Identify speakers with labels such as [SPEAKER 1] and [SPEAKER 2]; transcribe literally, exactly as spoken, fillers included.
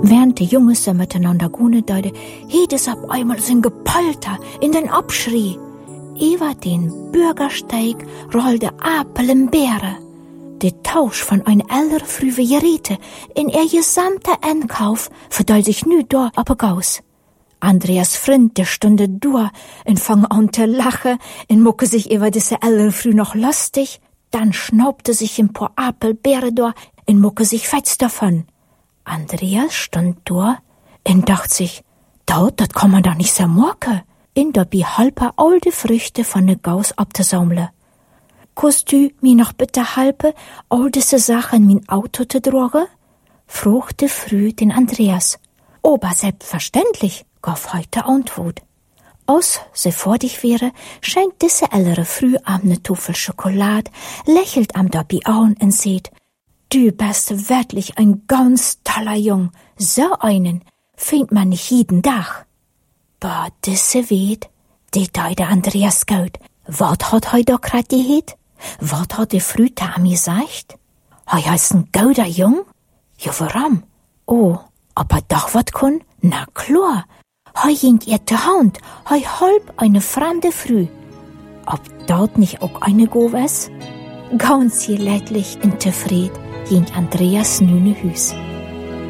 [SPEAKER 1] Während die Jungs so miteinander gune deide, hielt es ab einmal so ein Gepolter in den Abschrie. Über den Bürgersteig rollte Apel im Bäre. Der Tausch von ein ältere frühe Geräte in ihr gesamter Einkauf verteilt sich nü da aber gaus. Andreas Freund, der stunde durch und fang an zu lachen und mucke sich über diese ältere früh noch lustig, dann schnaubte sich ein paar Apelbeere da und mucke sich fetz davon. Andreas stand da und dacht sich, da, dat kann man doch nicht so mucke, in der bi halbe alte Früchte von der Gaus abzusammeln. Kannst du mir noch bitte halbe alte Sachen in mein Auto zu tragen? Fragte früh den Andreas. Aber selbstverständlich, gab heute Antwort. Aus, sofort ich wäre, scheint diese ältere früh am ne Tafel Schokolade, lächelt am dabei an und seht, du bist wirklich ein ganz toller Jung, so einen findet man nicht jeden Tag. Ba, diese weht, die deide Andreas gut. Wat hat hei da grad gehet? Wat hat die früh am gesagt? Hei heißt ein guter Jung? Ja, warum? Oh, aber doch wat kun? Na klar. Hei ging ihr zu Hand, hei halb eine fremde Früh. Ob dort nicht auch eine go wes? Ganz gelädlich und zufrieden ging Andreas nüne Hüs.